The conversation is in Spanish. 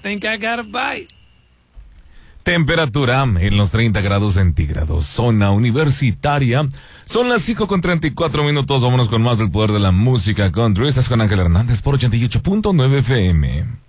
think I got a bite. Temperatura en los 30 grados centígrados. Zona universitaria. Son las 5:34. Vámonos con más del poder de la música country. Estás con Ángel Hernández por 88.9 FM.